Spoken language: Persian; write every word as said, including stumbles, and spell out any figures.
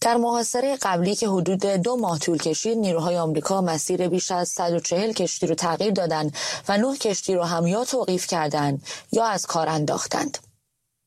در محاصره قبلی که حدود دو ماه طول کشید، نیروهای آمریکا مسیر بیش از صد و چهل کشتی رو تغییر دادند و نه کشتی رو هم یا توقیف کردند یا از کار انداختند.